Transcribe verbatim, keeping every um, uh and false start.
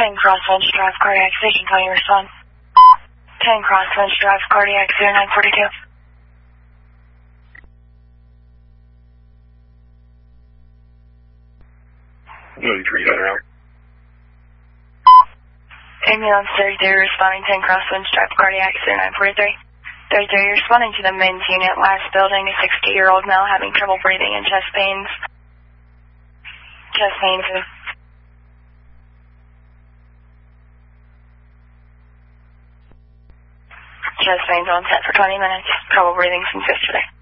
ten Crosswinds Drive, cardiac station, how you respond? ten Crosswinds Drive, cardiac zero nine forty-two. ninety-three Federal. Ambulance thirty-three responding ten Crosswinds Drive, cardiac zero nine forty-three. thirty-three, you're responding to the men's unit, last building, a sixty-year-old male having trouble breathing and chest pains. Chest pains. Chest pains on set for twenty minutes. Trouble breathing since yesterday.